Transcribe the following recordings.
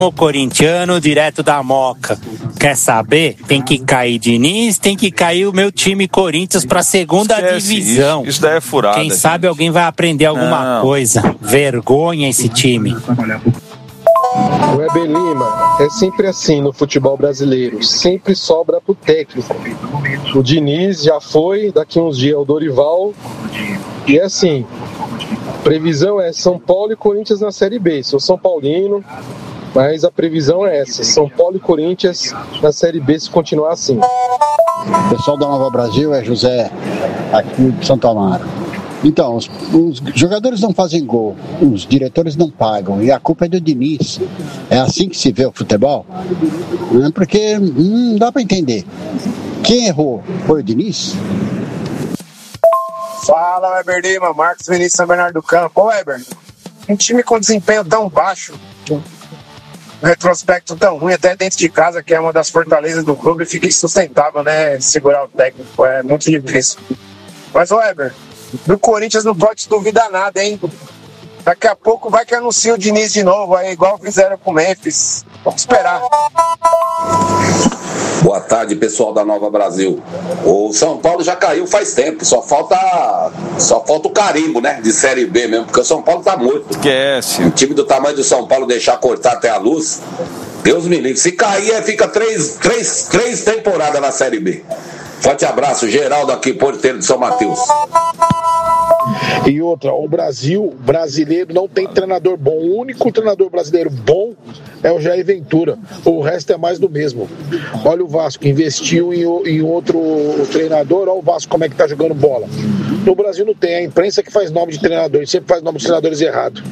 O corintiano direto da Moca. Quer saber? Tem que cair Diniz, tem que cair o meu time Corinthians pra segunda divisão. Isso daí é furada. Quem sabe alguém vai aprender alguma coisa. Vergonha esse time. Weber Lima, é sempre assim no futebol brasileiro, sempre sobra pro técnico. O Diniz já foi, daqui uns dias o Dorival, e é assim, previsão é São Paulo e Corinthians na Série B. Sou São Paulino, mas a previsão é essa, São Paulo e Corinthians na Série B se continuar assim. Pessoal da Nova Brasil, é José, aqui de Santo Amaro. Então, os jogadores não fazem gol, os diretores não pagam, e a culpa é do Diniz. É assim que se vê o futebol? Porque não dá para entender. Quem errou? Foi o Diniz? Fala, Weber Lima, Marcos Vinícius São Bernardo do Campo. Ô, Weber, um time com desempenho tão baixo, um retrospecto tão ruim, até dentro de casa, que é uma das fortalezas do clube, fica insustentável, né? Segurar o técnico, é muito difícil. Mas, Weber, do Corinthians não pode duvidar nada, hein? Daqui a pouco vai que anuncia o Diniz de novo, aí, igual fizeram com o Memphis. Vamos esperar. Boa tarde, pessoal da Nova Brasil. O São Paulo já caiu faz tempo, só falta o carimbo, né, de Série B mesmo, porque o São Paulo tá morto. Esquece. Um time do tamanho do São Paulo deixar cortar até a luz, Deus me livre. Se cair, fica três temporadas na Série B. Forte abraço, Geraldo aqui, Porteiro de São Mateus. E outra, o brasileiro não tem treinador bom. O único treinador brasileiro bom é o Jair Ventura. O resto é mais do mesmo. Olha o Vasco, investiu em outro treinador. Olha o Vasco como é que tá jogando bola. No Brasil não tem, a imprensa que faz nome de treinador, sempre faz nome de treinadores errados.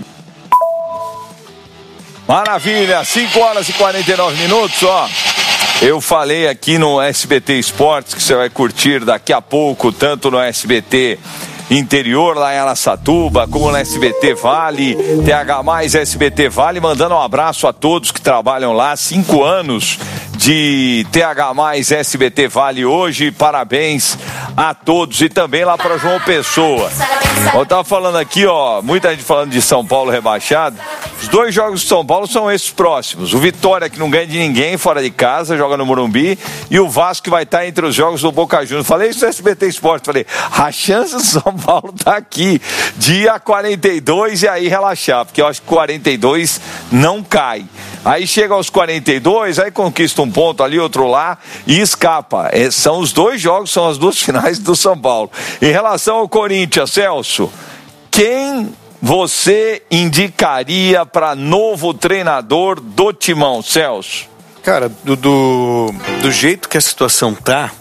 Maravilha, 5h49, ó. Eu falei aqui no SBT Esportes que você vai curtir daqui a pouco, tanto no SBT Interior, lá em Araçatuba, como no SBT Vale, TH+, SBT Vale, mandando um abraço a todos que trabalham lá, 5 anos de TH+, SBT Vale hoje, parabéns a todos, e também lá para João Pessoa. Eu tava falando aqui, ó, muita gente falando de São Paulo rebaixado. Os 2 jogos de São Paulo são esses próximos. O Vitória, que não ganha de ninguém fora de casa, joga no Morumbi, e o Vasco, que vai estar entre os jogos do Boca Juniors. Falei isso no SBT Esporte, falei, a chance do São Paulo tá aqui, dia 42, e aí relaxar, porque eu acho que 42 não cai. Aí chega aos 42, aí conquista um ponto ali, outro lá, e escapa. São os 2 jogos, são as 2 finais do São Paulo. Em relação ao Corinthians, Celso, quem você indicaria para novo treinador do Timão, Celso? Cara, do jeito que a situação tá,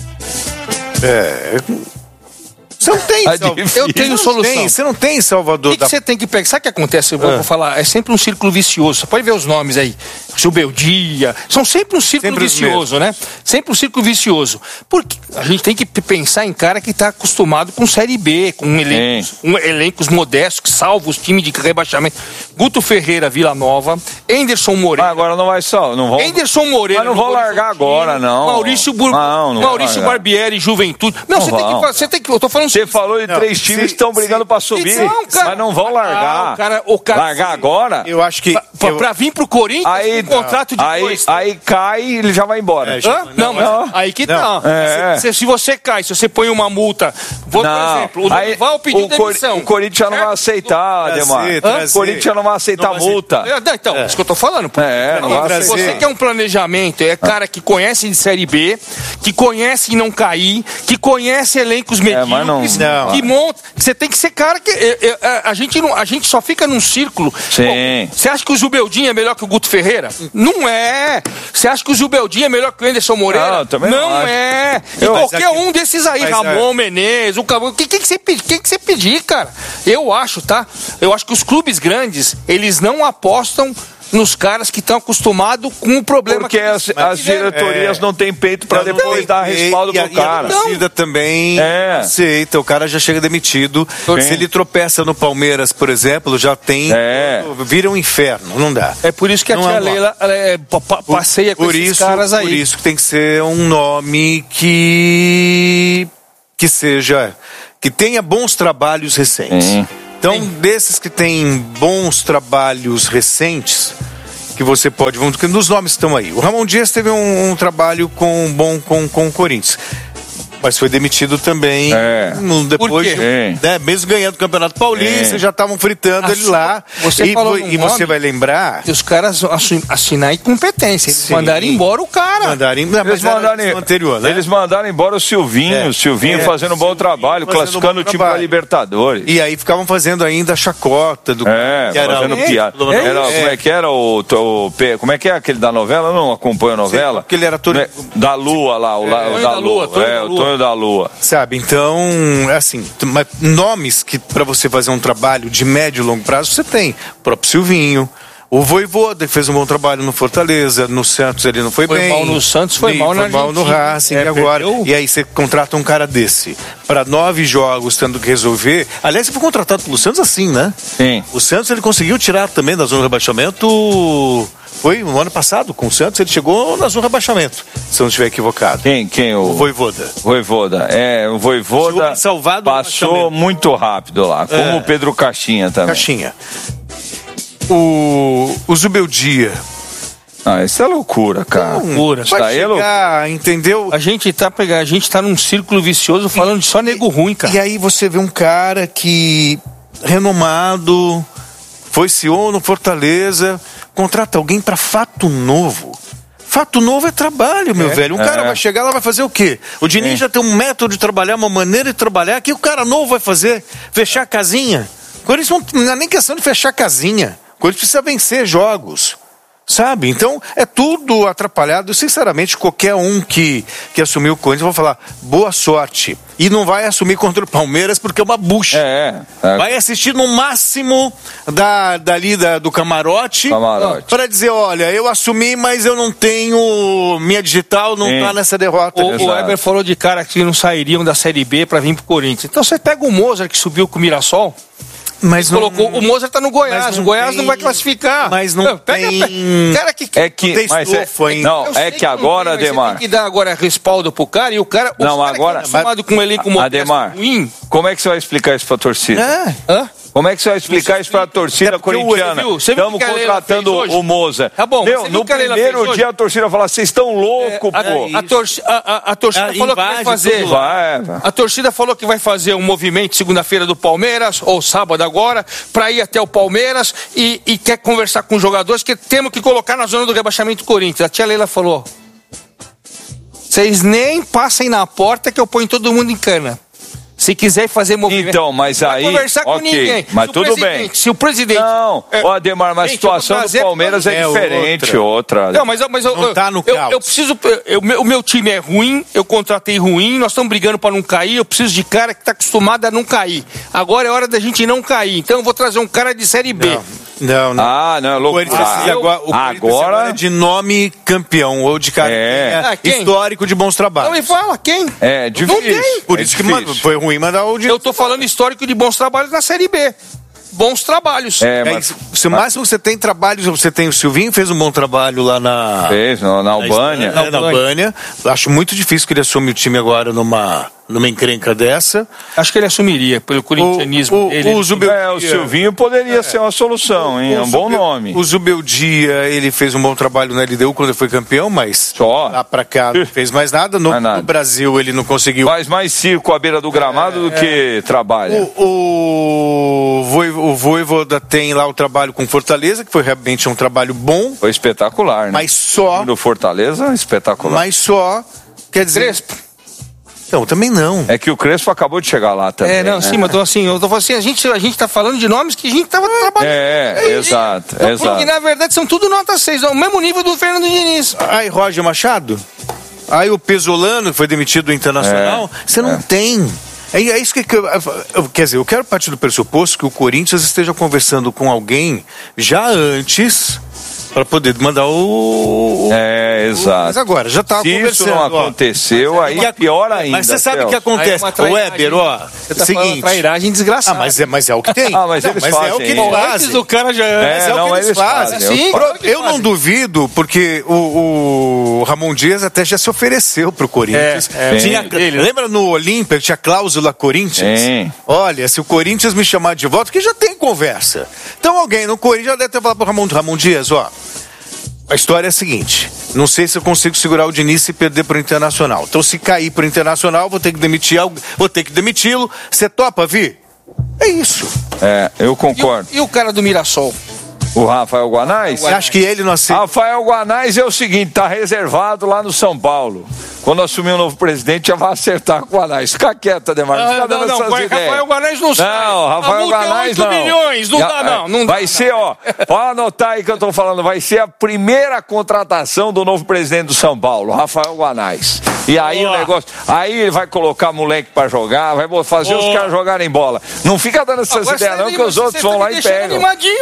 você não tem, eu tenho solução. Você não tem Salvador. O que você tem que pegar? Sabe o que acontece? Eu vou falar, é sempre um círculo vicioso. Você pode ver os nomes aí. Rebeldia. São sempre um círculo vicioso, né? Sempre um círculo vicioso. Porque a gente tem que pensar em cara que está acostumado com Série B, com elencos modestos, que salvam os times de rebaixamento. Guto Ferreira, Vila Nova, Anderson Moreira. Agora não vai só. Anderson Moreira. Mas não vou largar agora, não. Maurício Barbieri, Juventude. Não, você tem que. Eu tô falando. Você falou de 3 times que estão brigando pra subir, mas não vão largar. Largar agora? Eu acho que... Pra vir pro Corinthians, aí, contrato de 2. Aí cai e ele já vai embora. Aí que tá. Se você cai, se você põe uma multa... Por exemplo, o Dorival pediu demissão. O Corinthians já não vai aceitar, Ademar. O Corinthians já não vai aceitar multa. Então, isso que eu tô falando. Se você quer um planejamento, é cara que conhece de Série B, que conhece não cair, que conhece elencos medíocres, que monta. Você tem que ser cara que. A gente só fica num círculo. Sim. Você acha que o Zubeldia é melhor que o Guto Ferreira? Não é. Você acha que o Zubeldia é melhor que o Anderson Moreira? Não é. E qualquer um desses aí, Ramon, Menezes, o Cabo. O que você pedir, cara? Eu acho, tá? Eu acho que os clubes grandes, eles não apostam nos caras que estão acostumados com o problema. Porque as diretorias não têm peito para depois dar respaldo pro cara. A torcida também aceita, o cara já chega demitido. Se ele tropeça no Palmeiras, por exemplo, já tem... Vira um inferno, não dá. É por isso que a tia Leila passeia com esses caras aí. Por isso que tem que ser um nome que seja... que tenha bons trabalhos recentes. Então, desses que têm bons trabalhos recentes, que você pode... Nos nomes estão aí. O Ramon Dias teve um trabalho bom com o Corinthians. Mas foi demitido também depois, mesmo ganhando o Campeonato Paulista, já estavam fritando ele lá. E você vai lembrar que os caras assinaram incompetência. Eles mandaram embora o cara. Eles mandaram embora o Silvinho. O Silvinho fazendo um bom trabalho, classificando o time para Libertadores. E aí ficavam fazendo ainda a chacota do fazendo piada. Como é que era como é que é aquele da novela? Eu não acompanho a novela. Porque ele era todo... Da Lua lá, o da Lua. Da Lua. Sabe, então, assim, nomes que para você fazer um trabalho de médio e longo prazo, você tem. O próprio Silvinho, o Vojvoda, que fez um bom trabalho no Fortaleza, no Santos ele não foi bem. Foi mal no Santos, foi mal no Racing, agora. E aí você contrata um cara desse para 9 jogos tendo que resolver. Aliás, você foi contratado pelo Santos assim, né? Sim. O Santos ele conseguiu tirar também da zona de rebaixamento. Foi no ano passado, com o Santos, ele chegou na zona de rebaixamento, se eu não estiver equivocado. Quem? O Vojvoda. O Vojvoda passou muito rápido lá, como o Pedro Caixinha também. Caixinha. O Zubeldia. Isso é loucura, cara. Loucura. Vai chegar, entendeu? A gente tá num círculo vicioso falando de só nego ruim, cara. E aí você vê um cara que, renomado, foi CEO no Fortaleza, contrata alguém para fato novo. Fato novo é trabalho, meu velho. Um cara vai chegar lá, vai fazer o quê? O Diniz já tem um método de trabalhar, uma maneira de trabalhar. O que o cara novo vai fazer? Fechar a casinha? O Corinthians não é nem questão de fechar a casinha. O Corinthians precisa vencer jogos. Sabe? Então, é tudo atrapalhado. Sinceramente, qualquer um que assumiu o Corinthians, eu vou falar, boa sorte. E não vai assumir contra o Palmeiras porque é uma bucha. Vai assistir no máximo do camarote. Para dizer, olha, eu assumi, mas eu não tenho... Minha digital não tá nessa derrota. O Weber falou de cara que não sairiam da Série B para vir pro Corinthians. Então, você pega o Mozart que subiu com o Mirassol... Mas não, colocou, o Mozart tá no Goiás, o Goiás não vai classificar. Mas não tem... Cara que agora, Ademar... Tem que dar agora respaldo pro cara e o cara... agora... acostumado com um elenco Ademar, ruim. Como é que você vai explicar isso pra torcida? Como é que você vai explicar isso pra torcida corintiana? Estamos contratando o Mozart. Tá bom, no primeiro dia a torcida fala, vocês estão loucos, pô. A torcida falou que vai fazer... A torcida falou que vai fazer um movimento segunda-feira do Palmeiras, ou sábado agora, pra ir até o Palmeiras e quer conversar com os jogadores que temos que colocar na zona do rebaixamento do Corinthians. A tia Leila falou, vocês nem passem na porta que eu ponho todo mundo em cana. Se quiser fazer movimento... Então, mas aí... Vai conversar com ninguém. Mas tudo bem. Se o presidente... Não, Ademar, mas a situação do Palmeiras é diferente. Outra. Não, mas não tá no caos. Eu preciso... O meu time é ruim, eu contratei ruim, nós estamos brigando para não cair, eu preciso de cara que está acostumado a não cair. Agora é hora da gente não cair. Então eu vou trazer um cara de Série B. Não. Não, é louco. Agora de nome campeão ou de cara histórico de bons trabalhos. Então me fala, quem? É difícil. Não tem. Por isso que foi ruim mandar o Eu tô falando histórico de bons trabalhos na Série B. Bons trabalhos. Se o máximo você tem trabalhos, você tem o Silvinho, fez um bom trabalho lá na Albânia. Na Albânia. Acho muito difícil que ele assuma o time agora numa encrenca dessa. Acho que ele assumiria, pelo corintianismo dele. O Silvinho poderia ser uma solução, hein? É um bom nome. O Zubeldia, ele fez um bom trabalho na LDU quando ele foi campeão, mas lá pra cá não fez mais nada. No Brasil ele não conseguiu. Faz mais circo à beira do gramado do que trabalha. O Vojvoda tem lá o trabalho com Fortaleza, que foi realmente um trabalho bom. Foi espetacular, né? Mas só... No Fortaleza, espetacular. Mas só, quer dizer... Crespo. Não, também não. É que o Crespo acabou de chegar lá também. Sim, mas eu tô falando assim, a gente tá falando de nomes que a gente tava trabalhando. Exato. Porque na verdade são tudo nota 6, é o mesmo nível do Fernando Diniz. Aí Roger Machado, aí o Pesolano, que foi demitido do Internacional, você não tem... É isso que quer dizer, eu quero partir do pressuposto que o Corinthians esteja conversando com alguém já antes para poder mandar exato. Mas agora, já tá conversando. Se isso não aconteceu, aí é pior ainda. Mas você sabe o que acontece? O Weber, você tá falando trairagem desgraçada. Mas é o que tem. Mas eles fazem. É o que eles fazem. O cara já é o que eles fazem. Sim, eu não duvido, porque o Ramon Dias até já se ofereceu pro Corinthians. Lembra no Olímpia que tinha cláusula Corinthians? Olha, se o Corinthians me chamar de volta, que já tem conversa. Então alguém no Corinthians já deve ter falado pro Ramon Dias, a história é a seguinte. Não sei se eu consigo segurar o Diniz se perder pro Internacional. Então, se cair pro Internacional, vou ter que demiti-lo. Você topa, Vi? É isso. Eu concordo. E o cara do Mirassol? O Rafael Guanais? Você acha que ele não aceita? Rafael Guanais é o seguinte, tá reservado lá no São Paulo. Quando assumir um novo presidente, já vai acertar com o Guanais. Fica quieto, Ademar. Rafael Guanais não sai. Não, Rafael Guanais não. Milhões, não dá não. Não vai ser, pode anotar aí que eu tô falando, vai ser a primeira contratação do novo presidente do São Paulo, Rafael Guanais. E aí o negócio, aí ele vai colocar moleque pra jogar, vai fazer os caras jogarem bola. Não fica dando essas ideias não, que os outros vão lá e pegam.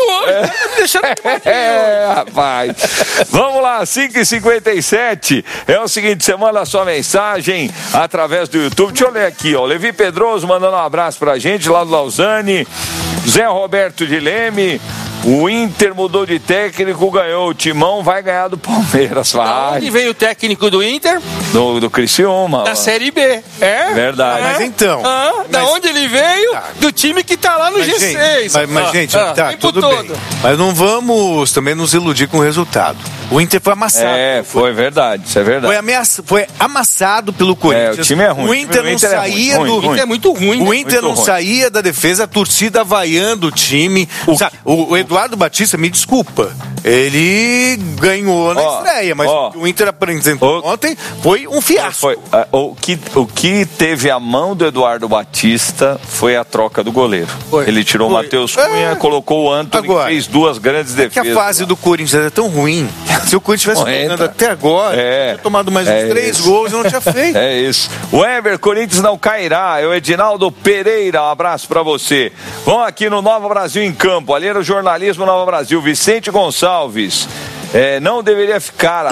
Rapaz. Vamos lá, 5h57. É o seguinte, você manda a sua mensagem através do YouTube. Deixa eu ler aqui, ó. Levi Pedroso mandando um abraço pra gente lá do Lausanne. Zé Roberto de Leme. O Inter mudou de técnico, ganhou. O Timão vai ganhar do Palmeiras. Da onde veio o técnico do Inter? Do Criciúma. Da Série B. Verdade. Mas então. Onde ele veio? Do time que tá lá no G6. Mas gente, tudo bem. Mas não vamos também nos iludir com o resultado. O Inter foi amassado. Foi verdade, isso é verdade. Foi amassado pelo Corinthians. O time é ruim. O Inter não saía do... O Inter é muito ruim. O Inter não saía da defesa, a torcida vaiando o time. O Eduardo Batista, me desculpa, ele ganhou na estreia, mas o Inter apresentou ontem foi um fiasco. O que teve a mão do Eduardo Batista foi a troca do goleiro. Ele tirou o Matheus Cunha, colocou o Antony, que fez duas grandes defesas. Que a fase do Corinthians é tão ruim. Se o Corinthians estivesse jogando até agora, tinha tomado mais uns 3 gols e não tinha feito. É isso. Weber, Corinthians não cairá. É o Edinaldo Pereira, um abraço pra você. Vamos aqui no Nova Brasil em Campo. Ali era o jornalismo Nova Brasil. Vicente Gonçalves. Não deveria ficar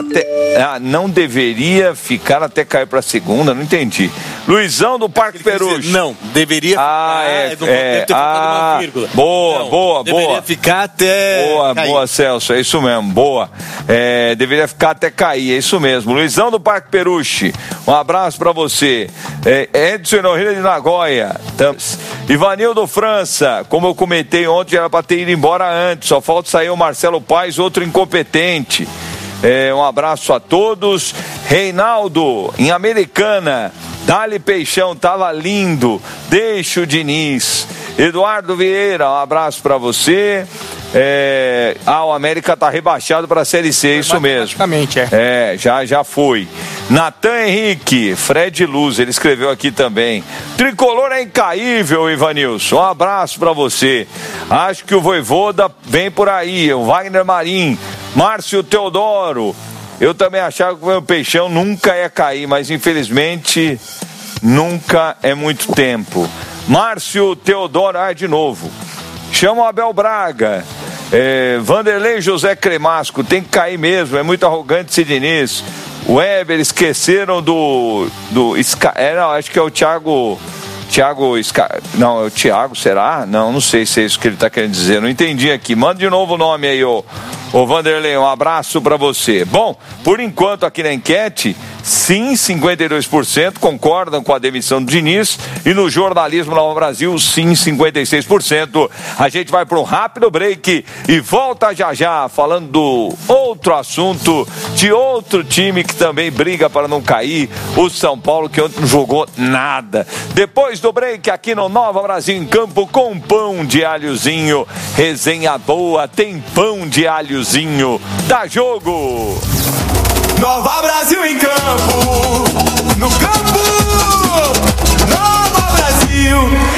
até cair pra segunda, não entendi. Luizão do Parque Peruche. Não, deveria ficar. Boa. Deveria ficar até. Boa, Celso, é isso mesmo, boa. Deveria ficar até cair, é isso mesmo. Luizão do Parque Peruche, um abraço pra você. Edson Norreira de Nagoya. Ivanildo França, como eu comentei ontem, era pra ter ido embora antes. Só falta sair o Marcelo Paes, outro incompetente. Um abraço a todos. Reinaldo, em Americana. Dali Peixão, tava lindo. Deixa o Diniz. Eduardo Vieira, um abraço pra você. O América tá rebaixado pra Série C, isso mesmo. Já foi. Natan Henrique, Fred Luz, ele escreveu aqui também. Tricolor é incaível, Ivanilson. Um abraço pra você. Acho que o Voivoda vem por aí. O Wagner Marim, Márcio Teodoro. Eu também achava que o meu Peixão nunca ia cair, mas infelizmente nunca é muito tempo. Márcio Teodoro, de novo. Chama o Abel Braga. Vanderlei José Cremasco, tem que cair mesmo, é muito arrogante esse Diniz. Weber, esqueceram acho que é o Thiago. Não, é o Thiago, será? Não sei se é isso que ele está querendo dizer. Não entendi aqui. Manda de novo o nome aí, ô Vanderlei. Um abraço para você. Bom, por enquanto aqui na enquete, sim, 52% concordam com a demissão do Diniz. E no jornalismo Nova Brasil, sim, 56%. A gente vai para um rápido break e volta já falando do outro assunto, de outro time que também briga para não cair, o São Paulo, que ontem não jogou nada. Depois do break aqui no Nova Brasil em Campo, com pão de alhozinho, resenha boa, tem pão de alhozinho, dá jogo! Nova Brasil em Campo, no campo, Nova Brasil.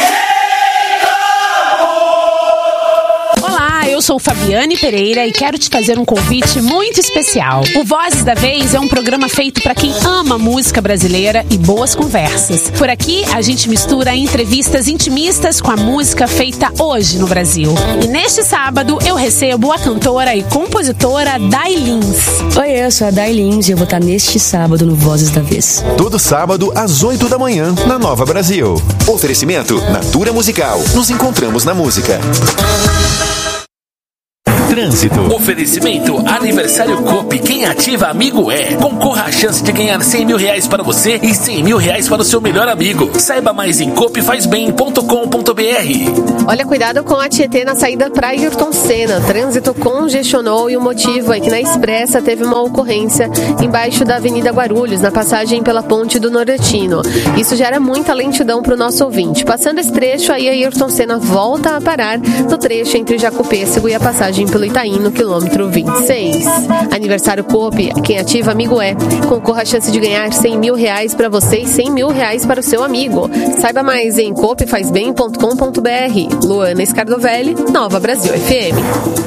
Olá, eu sou Fabiane Pereira e quero te fazer um convite muito especial. O Vozes da Vez é um programa feito para quem ama música brasileira e boas conversas. Por aqui, a gente mistura entrevistas intimistas com a música feita hoje no Brasil. E neste sábado, eu recebo a cantora e compositora Day Lins. Oi, eu sou a Day Lins e eu vou estar neste sábado no Vozes da Vez. Todo sábado, às 8 da manhã, na Nova Brasil. Oferecimento Natura Musical. Nos encontramos na música. Trânsito. Oferecimento Aniversário Coop. Quem ativa amigo é. Concorra à chance de ganhar R$100 mil para você e R$100 mil para o seu melhor amigo. Saiba mais em coopfazbem.com.br. Olha, cuidado com a Tietê na saída para Ayrton Senna. Trânsito congestionou e o motivo é que na Expressa teve uma ocorrência embaixo da Avenida Guarulhos, na passagem pela Ponte do Nordestino. Isso gera muita lentidão para o nosso ouvinte. Passando esse trecho, aí Ayrton Senna volta a parar no trecho entre Jacopêssego e a passagem pelo Itaim, no quilômetro 26. Aniversário Coop, quem ativa amigo é. Concorra à chance de ganhar R$100 mil para você e R$100 mil para o seu amigo. Saiba mais em coopfazbem.com.br. Luana Scardovelli, Nova Brasil FM.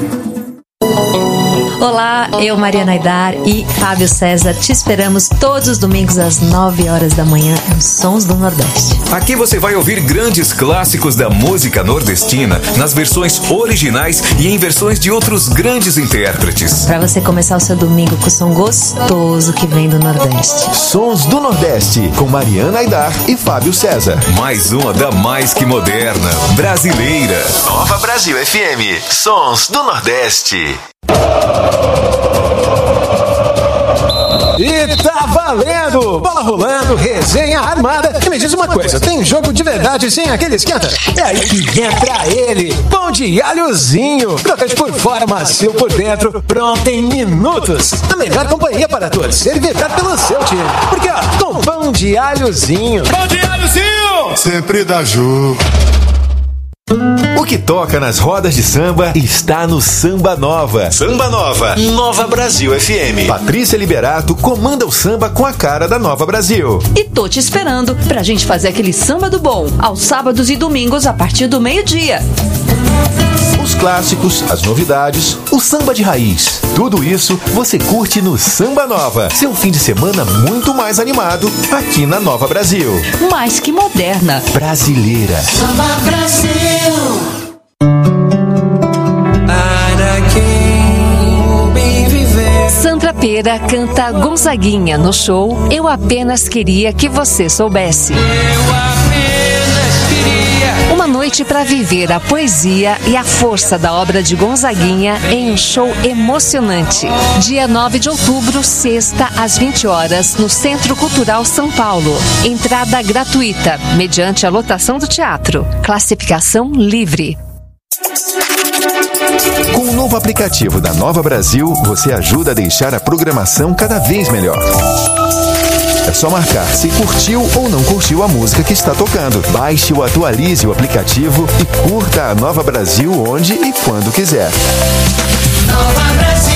Olá, eu, Mariana Aidar e Fábio César, te esperamos todos os domingos às 9 horas da manhã nos Sons do Nordeste. Aqui você vai ouvir grandes clássicos da música nordestina nas versões originais e em versões de outros grandes intérpretes. Para você começar o seu domingo com o som gostoso que vem do Nordeste. Sons do Nordeste, com Mariana Aidar e Fábio César. Mais uma da mais que moderna, brasileira. Nova Brasil FM, Sons do Nordeste. E tá valendo! Bola rolando, resenha armada. E me diz uma coisa, tem jogo de verdade sem aquele esquenta? É aí que entra ele, pão de alhozinho. Crocante por fora, macio por dentro, pronto em minutos. A melhor companhia para torcer e vibrar pelo seu time. Porque ó, com pão de alhozinho. Pão de alhozinho! Sempre dá jogo. O que toca nas rodas de samba está no Samba Nova. Samba Nova, Nova Brasil FM. Patrícia Liberato comanda o samba com a cara da Nova Brasil. E tô te esperando pra gente fazer aquele samba do bom, aos sábados e domingos a partir do meio-dia. Os clássicos, as novidades, o samba de raiz. Tudo isso você curte no Samba Nova. Seu fim de semana muito mais animado aqui na Nova Brasil. Mais que moderna. Brasileira. Samba Brasil. Sandra Pera canta Gonzaguinha no show Eu Apenas Queria Que Você Soubesse. Uma noite para viver a poesia e a força da obra de Gonzaguinha em um show emocionante. Dia 9 de outubro, sexta, às 20 horas, no Centro Cultural São Paulo. Entrada gratuita, mediante a lotação do teatro. Classificação livre. Com o novo aplicativo da Nova Brasil, você ajuda a deixar a programação cada vez melhor. É só marcar se curtiu ou não curtiu a música que está tocando. Baixe ou atualize o aplicativo e curta a Nova Brasil onde e quando quiser. Nova Brasil.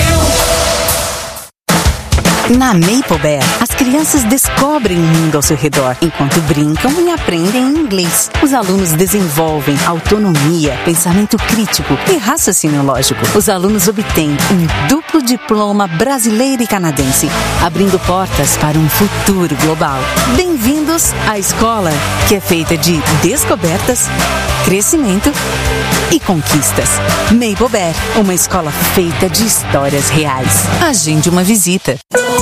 Na Maple Bear, as crianças descobrem o mundo ao seu redor, enquanto brincam e aprendem inglês. Os alunos desenvolvem autonomia, pensamento crítico e raciocínio lógico. Os alunos obtêm um duplo diploma brasileiro e canadense, abrindo portas para um futuro global. Bem-vindos à escola, que é feita de descobertas, crescimento e conquistas. Maple Bear, uma escola feita de histórias reais. Agende uma visita.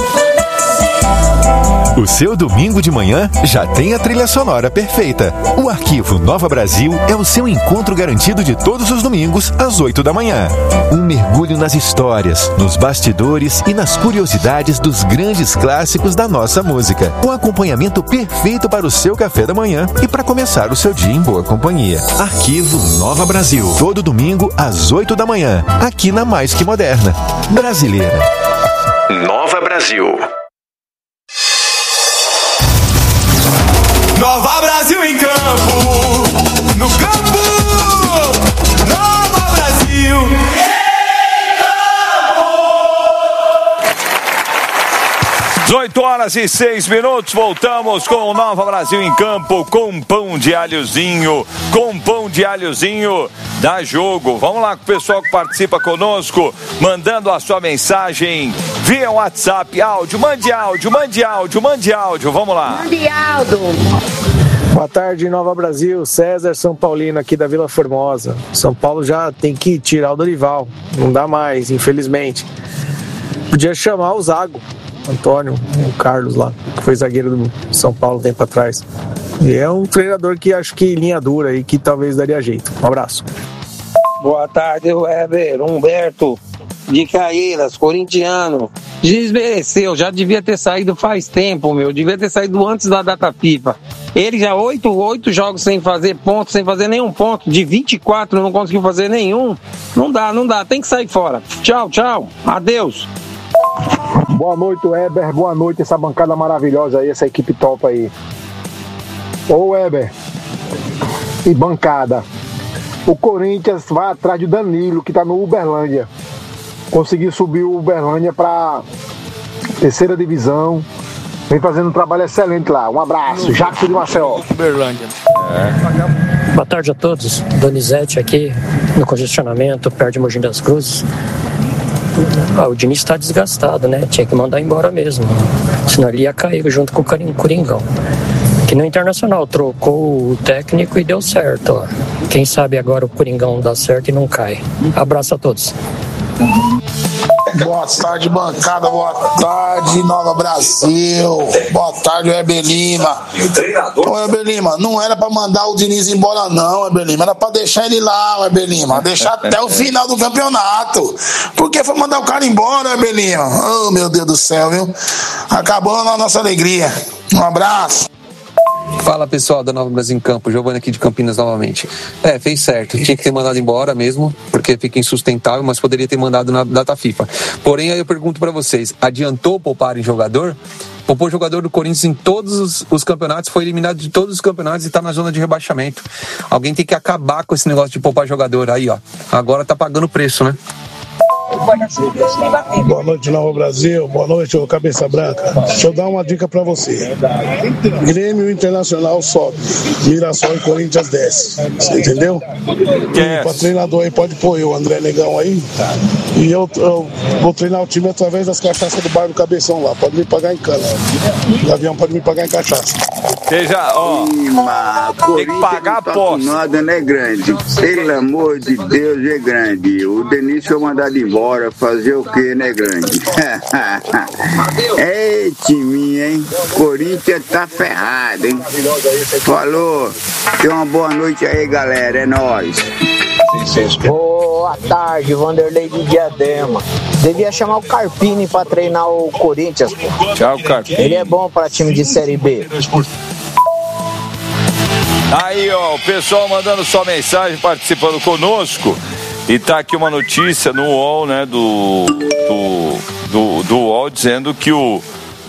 O seu domingo de manhã já tem a trilha sonora perfeita. O arquivo Nova Brasil é o seu encontro garantido de todos os domingos às 8 da manhã. Um mergulho nas histórias, nos bastidores e nas curiosidades dos grandes clássicos da nossa música. Um acompanhamento perfeito para o seu café da manhã e para começar o seu dia em boa companhia. Arquivo Nova Brasil. Todo domingo às 8 da manhã. Aqui na Mais Que Moderna. Brasileira. Nova Brasil. Nova Brasil em campo, no campo, Nova Brasil. 18 horas e 6 minutos, voltamos com o Nova Brasil em campo, com pão de alhozinho, dá jogo. Vamos lá com o pessoal que participa conosco, mandando a sua mensagem via WhatsApp, áudio, mande áudio, vamos lá. Mande áudio. Boa tarde, Nova Brasil. César São Paulino aqui da Vila Formosa. São Paulo já tem que tirar o Dorival, não dá mais, infelizmente. Podia chamar o Zago, Antônio, o Carlos lá, que foi zagueiro do São Paulo tempo atrás. E é um treinador que acho que linha dura e que talvez daria jeito. Um abraço. Boa tarde, Weber. Humberto de Caeiras, corintiano. Desmereceu, já devia ter saído faz tempo, meu. Devia ter saído antes da data FIFA. Ele já 8 jogos sem fazer ponto, sem fazer nenhum ponto. De 24 não conseguiu fazer nenhum. Não dá. Tem que sair fora. Tchau. Adeus. Boa noite, Weber. Boa noite, essa bancada maravilhosa aí, essa equipe top aí. Ô, Weber. E bancada. O Corinthians vai atrás de Danilo, que tá no Uberlândia. Conseguiu subir o Uberlândia pra 3ª divisão. Vem fazendo um trabalho excelente lá. Um abraço. Jacques de Maceió. Uberlândia. Boa tarde a todos. Donizete aqui, no congestionamento, perto de Mogi das Cruzes. O Diniz está desgastado, né? Tinha que mandar embora mesmo. Senão ele ia cair junto com o Coringão. Que no Internacional trocou o técnico e deu certo. Ó. Quem sabe agora o Coringão dá certo e não cai. Abraço a todos. Boa tarde, bancada. Boa tarde, Nova Brasil. Boa tarde, Weber Lima. Ô, Weber Lima, não era pra mandar o Diniz embora, não, Weber Lima. Era pra deixar ele lá, Weber Lima. Deixar até o final do campeonato. Por que foi mandar o cara embora, Weber Lima? Oh, meu Deus do céu, viu? Acabou a nossa alegria. Um abraço. Fala, pessoal da Nova Brasil em Campo, Giovanni aqui de Campinas novamente. Fez certo, tinha que ter mandado embora mesmo, porque fica insustentável, mas poderia ter mandado na data FIFA. Porém, aí eu pergunto pra vocês, adiantou poupar em jogador? Poupou o jogador do Corinthians em todos os campeonatos, foi eliminado de todos os campeonatos e tá na zona de rebaixamento. Alguém tem que acabar com esse negócio de poupar jogador aí, ó. Agora tá pagando o preço, né? Boa noite, Nova Brasil. Boa noite, ô Cabeça Branca. Deixa eu dar uma dica pra você. Grêmio Internacional sobe, Mirassol e Corinthians desce. Você entendeu? E pra treinador aí pode pôr eu, André Negão aí. E eu vou treinar o time através das cachaças do bairro do Cabeção lá. Pode me pagar em cana. O Gavião pode me pagar em cachaça. Seja, ó. Tem que pagar a posse. Nada, né, grande? Pelo amor de Deus, é grande. O Denis foi mandado embora, fazer o que, né, grande? Ei, timinho, hein? Corinthians tá ferrado, hein? Falou. Tenha uma boa noite aí, galera. É nóis. Boa tarde, Vanderlei de Diadema. Devia chamar o Carpini pra treinar o Corinthians, pô. Tchau, Carpini. Ele é bom pra time de Série B. Aí, ó, o pessoal mandando sua mensagem, participando conosco. E tá aqui uma notícia no UOL, né, do UOL, dizendo que o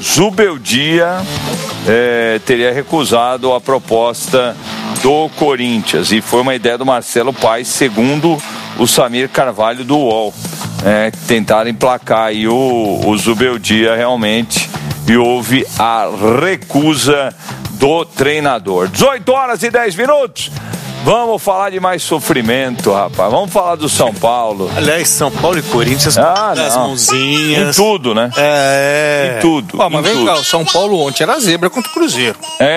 Zubeldia teria recusado a proposta do Corinthians. E foi uma ideia do Marcelo Paes, segundo o Samir Carvalho do UOL. Tentaram emplacar aí o Zubeldia realmente, e houve a recusa do treinador. 18h10. Vamos falar de mais sofrimento, rapaz. Vamos falar do São Paulo. Aliás, São Paulo e Corinthians das mãozinhas. Em tudo, né? Em tudo. Mas vem cá, o São Paulo ontem era zebra contra o Cruzeiro.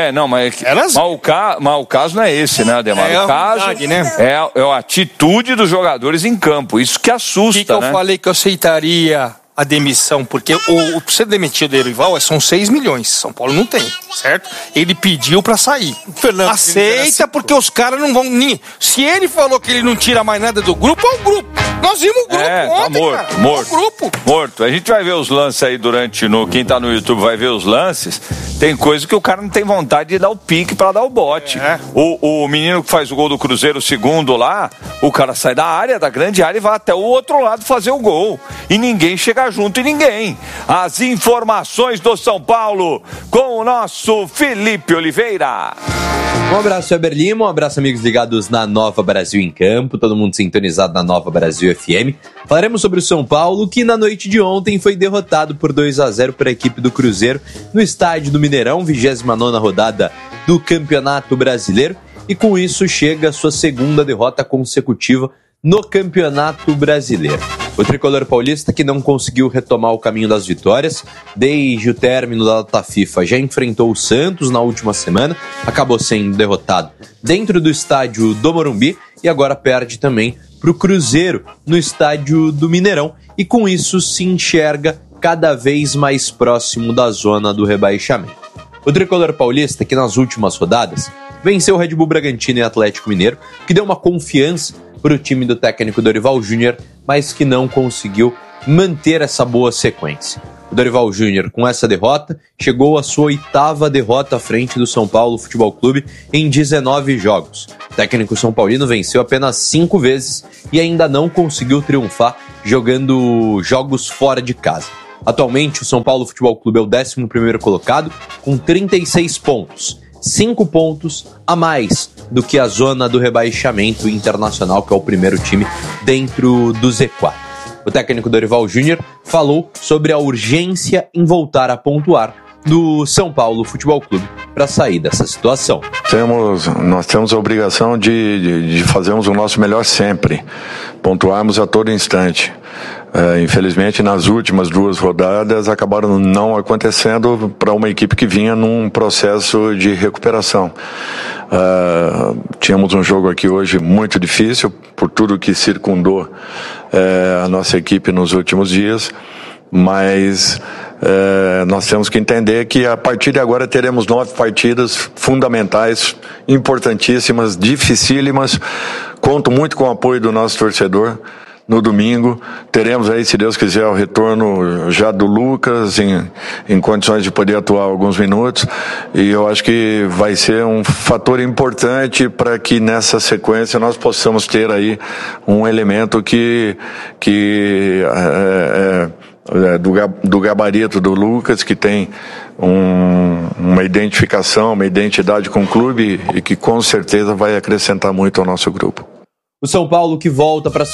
Mas o caso não é esse, né, Ademar? O caso né? é a atitude dos jogadores em campo. Isso que assusta, né? Eu falei que eu aceitaria a demissão, porque o ser demitido do Dorival são 6 milhões. São Paulo não tem, certo? Ele pediu pra sair. Aceita, porque os caras não vão. Se ele falou que ele não tira mais nada do grupo, é o grupo. Nós vimos o grupo ontem, tá morto. A gente vai ver os lances aí quem tá no YouTube vai ver os lances. Tem coisa que o cara não tem vontade de dar o pique pra dar o bote. O menino que faz o gol do Cruzeiro, o segundo lá, o cara sai da grande área e vai até o outro lado fazer o gol. E ninguém chega junto em ninguém. As informações do São Paulo com o nosso Felipe Oliveira. Um abraço, Weber Lima, um abraço, amigos ligados na Nova Brasil em Campo, todo mundo sintonizado na Nova Brasil FM. Falaremos sobre o São Paulo, que na noite de ontem foi derrotado por 2-0 para a equipe do Cruzeiro no estádio do Mineirão, 29ª rodada do Campeonato Brasileiro, e com isso chega a sua segunda derrota consecutiva no Campeonato Brasileiro. O tricolor paulista, que não conseguiu retomar o caminho das vitórias desde o término da data FIFA, já enfrentou o Santos na última semana, acabou sendo derrotado dentro do estádio do Morumbi e agora perde também para o Cruzeiro no estádio do Mineirão, e com isso se enxerga cada vez mais próximo da zona do rebaixamento. O tricolor paulista, que nas últimas rodadas venceu o Red Bull Bragantino e Atlético Mineiro, que deu uma confiança para o time do técnico Dorival Júnior, mas que não conseguiu manter essa boa sequência. O Dorival Júnior, com essa derrota, chegou à sua 8ª derrota à frente do São Paulo Futebol Clube em 19 jogos. O técnico são paulino venceu apenas 5 vezes e ainda não conseguiu triunfar jogando jogos fora de casa. Atualmente, o São Paulo Futebol Clube é o 11º colocado, com 36 pontos. 5 pontos a mais do que a zona do rebaixamento internacional, que é o primeiro time dentro do Z4. O técnico Dorival Júnior falou sobre a urgência em voltar a pontuar do São Paulo Futebol Clube para sair dessa situação. Nós temos a obrigação de fazermos o nosso melhor sempre, pontuarmos a todo instante. Infelizmente, nas últimas 2 rodadas acabaram não acontecendo para uma equipe que vinha num processo de recuperação. Tínhamos um jogo aqui hoje muito difícil por tudo que circundou a nossa equipe nos últimos dias, mas nós temos que entender que a partir de agora teremos 9 partidas fundamentais, importantíssimas, dificílimas. Conto muito com o apoio do nosso torcedor. No domingo teremos aí, se Deus quiser, o retorno já do Lucas em condições de poder atuar alguns minutos, e eu acho que vai ser um fator importante para que nessa sequência nós possamos ter aí um elemento do gabarito do Lucas, que tem uma identificação, uma identidade com o clube e que com certeza vai acrescentar muito ao nosso grupo. O São Paulo que volta para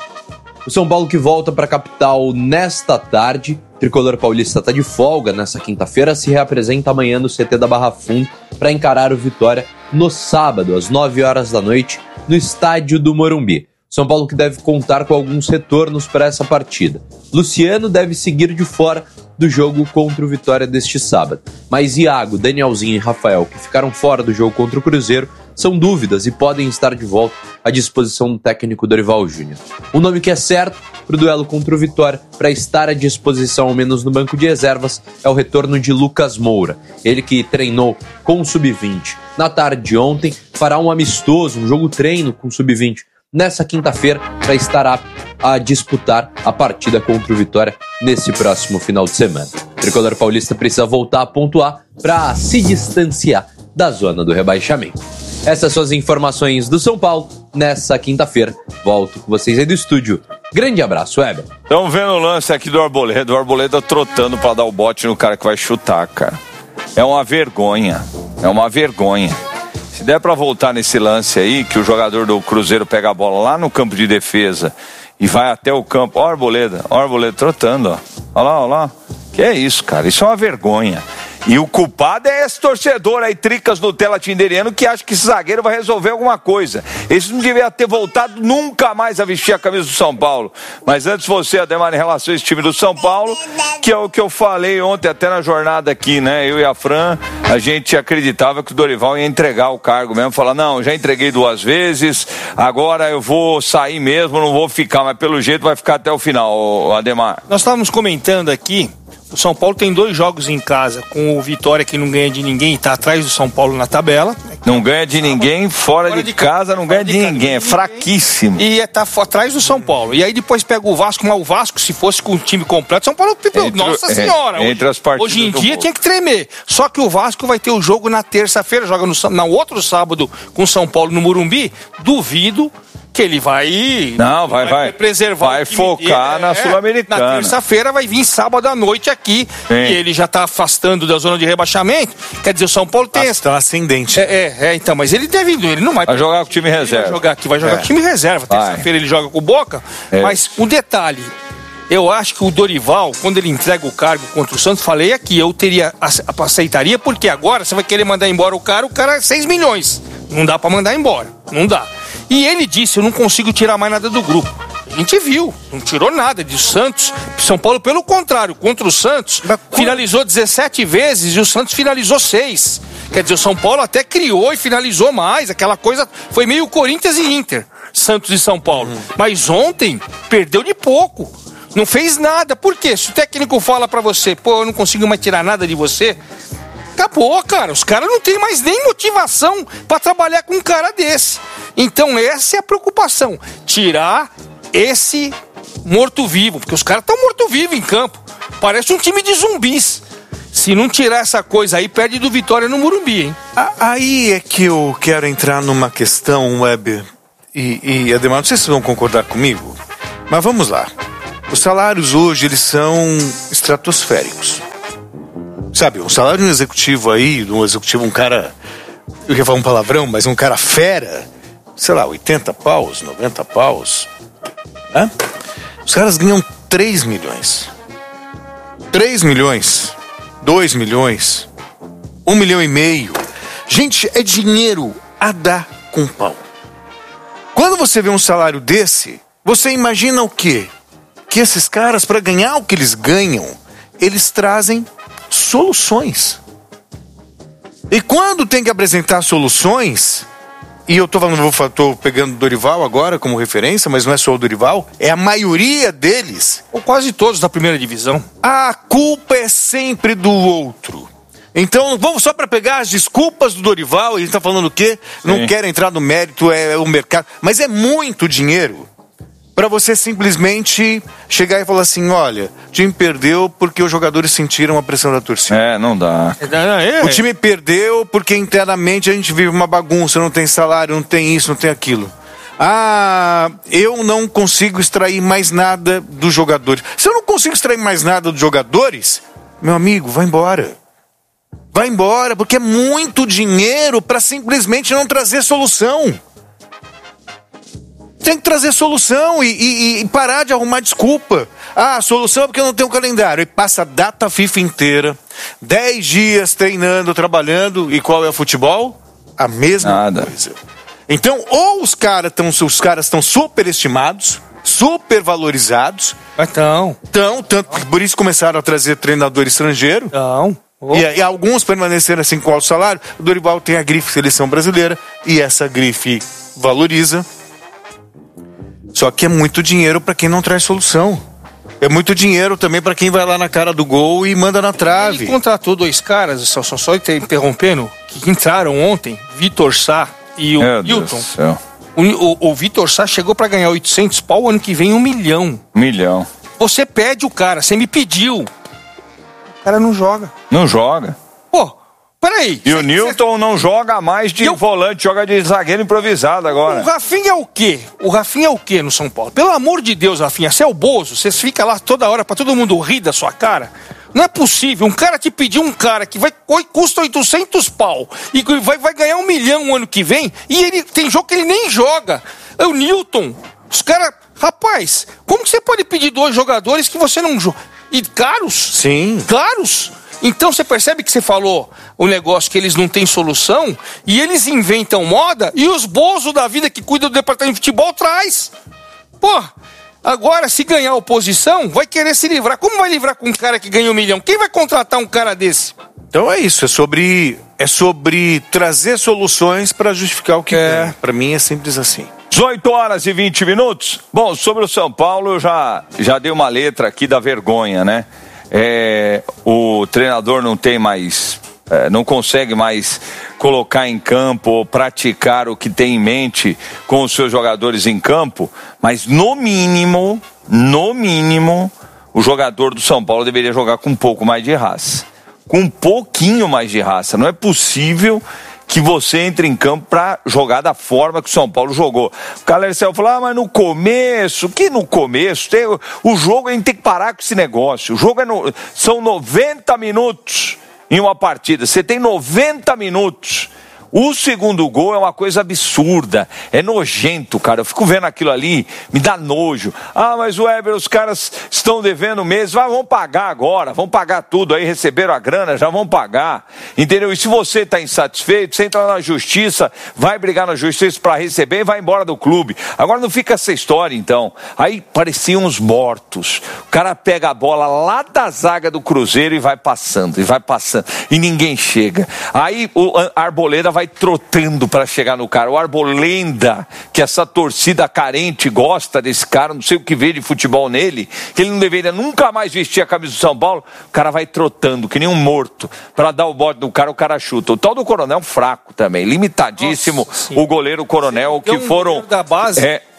a capital nesta tarde. O tricolor paulista está de folga nessa quinta-feira, se reapresenta amanhã no CT da Barra Funda para encarar o Vitória no sábado, às 9 horas da noite, no estádio do Morumbi. São Paulo que deve contar com alguns retornos para essa partida. Luciano deve seguir de fora do jogo contra o Vitória deste sábado. Mas Iago, Danielzinho e Rafael, que ficaram fora do jogo contra o Cruzeiro, são dúvidas e podem estar de volta à disposição do técnico Dorival Júnior. O nome que é certo para o duelo contra o Vitória, para estar à disposição ao menos no banco de reservas, é o retorno de Lucas Moura. Ele que treinou com o Sub-20 na tarde de ontem, fará um amistoso, um jogo treino com o Sub-20 nessa quinta-feira, para estar apto a disputar a partida contra o Vitória nesse próximo final de semana. O tricolor paulista precisa voltar a pontuar para se distanciar da zona do rebaixamento. Essas são as informações do São Paulo nessa quinta-feira. Volto com vocês aí do estúdio. Grande abraço, Weber. Estamos vendo o lance aqui do Arboleda. O Arboleda trotando para dar o bote no cara que vai chutar, cara. É uma vergonha. É uma vergonha. Se der para voltar nesse lance aí, que o jogador do Cruzeiro pega a bola lá no campo de defesa e vai até o campo. Ó, Arboleda trotando, ó. Olha lá. Que é isso, cara? Isso é uma vergonha. E o culpado é esse torcedor aí, Tricas Nutella Tinderiano, que acha que esse zagueiro vai resolver alguma coisa. Esse não devia ter voltado nunca mais a vestir a camisa do São Paulo. Mas antes você, Ademar, em relação a esse time do São Paulo, que é o que eu falei ontem até na jornada aqui, né? Eu e a Fran, a gente acreditava que o Dorival ia entregar o cargo mesmo, falar, não, já entreguei 2 vezes, agora eu vou sair mesmo, não vou ficar, mas pelo jeito vai ficar até o final, Ademar. Nós estávamos comentando aqui, o São Paulo tem 2 jogos em casa, com o Vitória que não ganha de ninguém e está atrás do São Paulo na tabela. Não ganha de ninguém, fora de casa não ganha de ninguém, é fraquíssimo. E está atrás do São Paulo. E aí depois pega o Vasco, mas o Vasco, se fosse com o time completo, São Paulo, nossa senhora. Hoje em dia tinha que tremer. Só que o Vasco vai ter o jogo na terça-feira, joga no outro sábado com o São Paulo no Morumbi. Duvido que ele vai... Não, vai preservar. Vai focar na Sul-Americana. Na terça-feira vai vir sábado à noite aqui. Sim. E ele já está afastando da zona de rebaixamento. Quer dizer, o São Paulo tem... Está ascendente. Então, mas ele não vai... Vai jogar com o time reserva. Vai jogar com o time reserva. Terça-feira ele joga com o Boca. Mas o detalhe... Eu acho que o Dorival, quando ele entrega o cargo contra o Santos, falei aqui, eu aceitaria, porque agora você vai querer mandar embora o cara é 6 milhões. Não dá pra mandar embora, não dá. E ele disse, eu não consigo tirar mais nada do grupo. A gente viu, não tirou nada de Santos. São Paulo, pelo contrário, contra o Santos, finalizou 17 vezes e o Santos finalizou 6. Quer dizer, o São Paulo até criou e finalizou mais, aquela coisa, foi meio Corinthians e Inter, Santos e São Paulo. Mas ontem, perdeu de pouco. Não fez nada. Por quê? Se o técnico fala pra você, eu não consigo mais tirar nada de você, acabou, cara. Os caras não têm mais nem motivação pra trabalhar com um cara desse. Então essa é a preocupação, tirar esse morto-vivo, porque os caras estão morto-vivo em campo, parece um time de zumbis. Se não tirar essa coisa aí, perde do Vitória no Morumbi, hein? Aí é que eu quero entrar numa questão, Weber e Ademar, não sei se vocês vão concordar comigo, mas vamos lá. Os salários hoje, eles são estratosféricos. Sabe, um salário de um executivo aí, um cara, eu ia falar um palavrão, mas um cara fera, sei lá, 80 paus, 90 paus, né? Os caras ganham 3 milhões. 3 milhões, 2 milhões, 1,5 milhão. Gente, é dinheiro a dar com pau. Quando você vê um salário desse, você imagina o quê? Que esses caras, para ganhar o que eles ganham, eles trazem soluções. E quando tem que apresentar soluções, e eu tô pegando o Dorival agora como referência, mas não é só o Dorival, é a maioria deles. Ou quase todos da primeira divisão. A culpa é sempre do outro. Então, vamos só para pegar as desculpas do Dorival, a gente tá falando o quê? Sim. Não quero entrar no mérito, é o mercado. Mas é muito dinheiro para você simplesmente chegar e falar assim, olha, o time perdeu porque os jogadores sentiram a pressão da torcida. Não dá. O time perdeu porque internamente a gente vive uma bagunça, não tem salário, não tem isso, não tem aquilo. Eu não consigo extrair mais nada dos jogadores. Se eu não consigo extrair mais nada dos jogadores, meu amigo, vai embora. Vai embora, porque é muito dinheiro para simplesmente não trazer solução. Tem que trazer solução e parar de arrumar desculpa. A solução é porque eu não tenho um calendário. E passa a data FIFA inteira, 10 dias treinando, trabalhando. E qual é o futebol? A mesma coisa. Então, ou os caras estão superestimados, supervalorizados. Então, tanto por isso começaram a trazer treinador estrangeiro. E alguns permaneceram assim com alto salário. O Dorival tem a grife Seleção Brasileira e essa grife valoriza. Só que é muito dinheiro para quem não traz solução. É muito dinheiro também para quem vai lá na cara do gol e manda na trave. Ele contratou 2 caras, só interrompendo, que entraram ontem, Vitor Sá e o Hilton. O Vitor Sá chegou para ganhar 800 pau, ano que vem 1 milhão. 1 milhão. Você pede o cara, você me pediu. O cara não joga. Não joga. Pô, peraí. E o Newton não joga mais de volante, joga de zagueiro improvisado agora. O Rafinha é o quê? O Rafinha é o quê no São Paulo? Pelo amor de Deus, Rafinha, você é o Bozo, você fica lá toda hora pra todo mundo rir da sua cara. Não é possível, um cara te pedir um cara que custa 800 pau e vai ganhar 1 milhão o ano que vem, e ele tem jogo que ele nem joga. É o Newton. Os caras... Rapaz, como que você pode pedir 2 jogadores que você não joga? E caros? Sim. Caros? Então você percebe que você falou o negócio que eles não têm solução e eles inventam moda e os bozos da vida que cuidam do departamento de futebol traz. Pô, agora se ganhar a oposição, vai querer se livrar. Como vai livrar com um cara que ganha 1 milhão? Quem vai contratar um cara desse? Então é isso, é sobre trazer soluções para justificar o que é. Para mim é simples assim. 18 horas e 20 minutos. Bom, sobre o São Paulo eu já dei uma letra aqui da vergonha, né? O treinador não tem mais, não consegue mais colocar em campo ou praticar o que tem em mente com os seus jogadores em campo, mas no mínimo, o jogador do São Paulo deveria jogar com um pouco mais de raça. Com um pouquinho mais de raça. Não é possível que você entre em campo para jogar da forma que o São Paulo jogou. O Calercel falou, mas no começo, o jogo, a gente tem que parar com esse negócio. O jogo são 90 minutos em uma partida. Você tem 90 minutos. O segundo gol é uma coisa absurda, é nojento, cara. Eu fico vendo aquilo ali, me dá nojo. Mas o Weber, os caras estão devendo mesmo, vão pagar agora, vão pagar tudo aí, receberam a grana, já vão pagar, entendeu? E se você está insatisfeito, você entra na justiça, vai brigar na justiça para receber e vai embora do clube. Agora não fica essa história, então. Aí pareciam uns mortos. O cara pega a bola lá da zaga do Cruzeiro e vai passando, e ninguém chega. Aí o Arboleda vai vai trotando para chegar no cara. O Arboleda, que essa torcida carente gosta desse cara, não sei o que vê de futebol nele, que ele não deveria nunca mais vestir a camisa do São Paulo, o cara vai trotando, que nem um morto, para dar o bote no cara, o cara chuta. O tal do Coronel fraco também, limitadíssimo. Nossa, o goleiro Coronel, que foram... da base.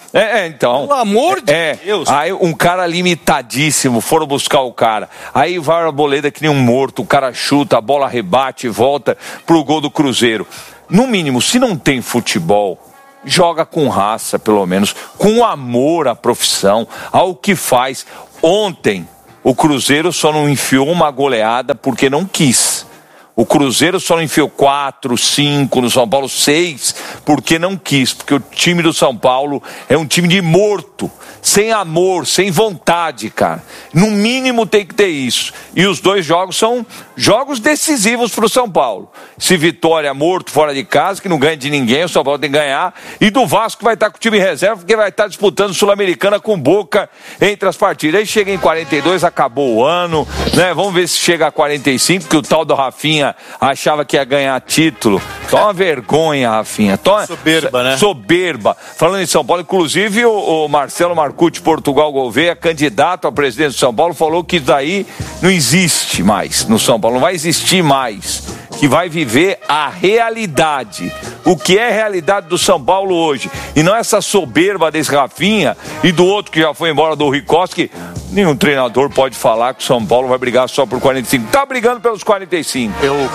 Então. Pelo amor de Deus. Aí um cara limitadíssimo, foram buscar o cara. Aí vai a Arboleda que nem um morto, o cara chuta, a bola rebate e volta pro gol do Cruzeiro. No mínimo, se não tem futebol, joga com raça, pelo menos, com amor à profissão, ao que faz. Ontem, o Cruzeiro só não enfiou uma goleada porque não quis. O Cruzeiro só não enfiou 4, 5, no São Paulo 6, porque não quis. Porque o time do São Paulo é um time de morto, sem amor, sem vontade, cara. No mínimo tem que ter isso. E os dois jogos são jogos decisivos para o São Paulo. Se Vitória morto fora de casa, que não ganha de ninguém, o São Paulo tem que ganhar. E do Vasco vai estar com o time reserva, porque vai estar disputando Sul-Americana com Boca entre as partidas. Aí chega em 42, acabou o ano, né? Vamos ver se chega a 45, que o tal do Rafinha achava que ia ganhar título. Toma vergonha, Rafinha. Soberba, né? Soberba. Falando em São Paulo, inclusive o Marcelo Marcucci, Portugal Gouveia, candidato a presidente do São Paulo, falou que isso daí não existe mais no São Paulo, não vai existir mais. Que vai viver a realidade. O que é a realidade do São Paulo hoje. E não essa soberba desse Rafinha e do outro que já foi embora, do Rui Costa, que nenhum treinador pode falar que o São Paulo vai brigar só por 45. Tá brigando pelos 45.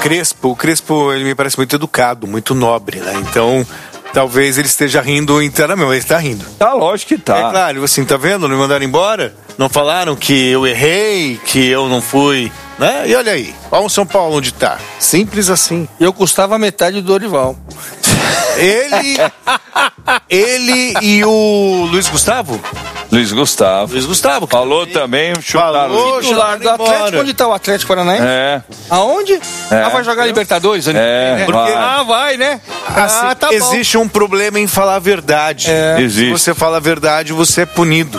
O Crespo, ele me parece muito educado, muito nobre, né? Então, talvez ele esteja rindo internamente. Ele está rindo. Tá, lógico que tá. É claro, assim, tá vendo? Não me mandaram embora? Não falaram que eu errei, que eu não fui... Né? E olha aí, olha o São Paulo onde tá. Simples assim. Eu custava metade do Dorival. Ele e o Luiz Gustavo? Luiz Gustavo. Falou também, chutaram. Titular do Atlético, onde tá o Atlético Paranaense? Aonde? Vai jogar Libertadores? Porque vai, né? Assim, tá existe um problema em falar a verdade. Se você fala a verdade, você é punido.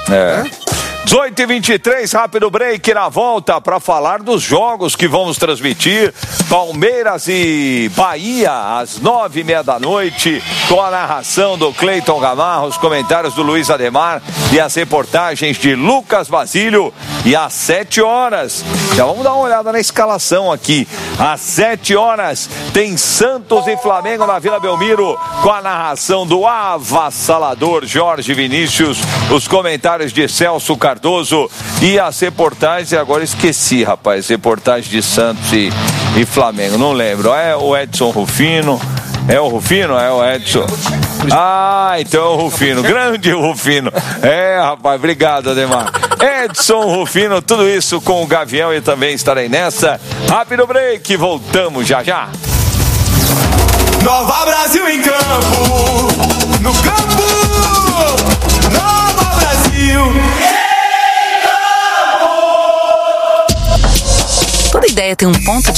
18h23, rápido break na volta para falar dos jogos que vamos transmitir. Palmeiras e Bahia às 9h30 da noite, com a narração do Cleiton Gamarra, os comentários do Luiz Ademar e as reportagens de Lucas Basílio. E às 7 horas, já vamos dar uma olhada na escalação aqui. Às 7 horas tem Santos e Flamengo na Vila Belmiro, com a narração do avassalador Jorge Vinícius, os comentários de Celso Cardoso e as reportagens. Agora esqueci, rapaz, reportagem de Santos e Flamengo, não lembro. É o Edson Rufino. É o Rufino? É o Edson. Então é o Rufino, grande Rufino. Rapaz, obrigado, Ademar. Edson Rufino, tudo isso com o Gavião, e também estarei nessa. Rápido break, voltamos já já. Nova Brasil em campo, no campo, Nova Brasil. Toda ideia tem um ponto de